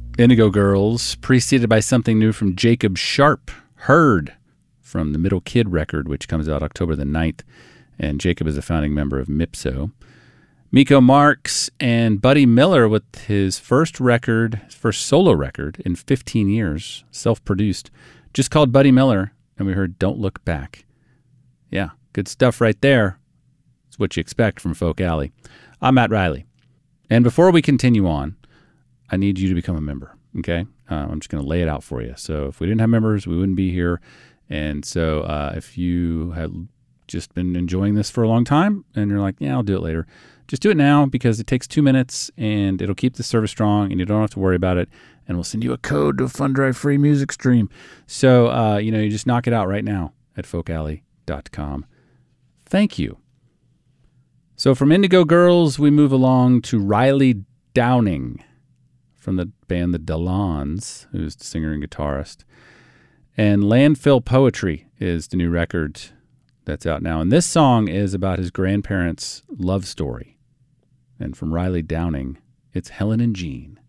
Indigo Girls, preceded by something new from Jacob Sharp, Heard, from the Middle Kid record, which comes out October the 9th. And Jacob is a founding member of Mipso. Miko Marks and Buddy Miller with his first solo record in 15 years, self-produced, just called Buddy Miller, and we heard Don't Look Back. Yeah, good stuff right there. It's what you expect from Folk Alley. I'm Matt Riley. And before we continue on, I need you to become a member, okay? I'm just going to lay it out for you. So if we didn't have members, we wouldn't be here. And so if you have just been enjoying this for a long time and you're like, yeah, I'll do it later, just do it now because it takes 2 minutes and it'll keep the service strong and you don't have to worry about it. And we'll send you a code to a FunDrive free music stream. So, you just knock it out right now at folkalley.com. Thank you. So from Indigo Girls, we move along to Riley Downing from the band The Delons, who's the singer and guitarist. And Landfill Poetry is the new record that's out now. And this song is about his grandparents' love story. And from Riley Downing, it's Helen and Jean.